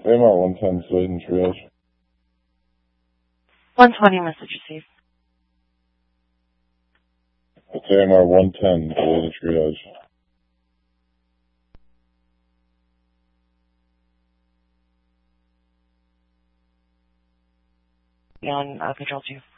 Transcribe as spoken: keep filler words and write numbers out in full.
A M R one ten, delayed in triage. one twenty, message received. It's A M R one ten, delayed in triage. On uh, control two.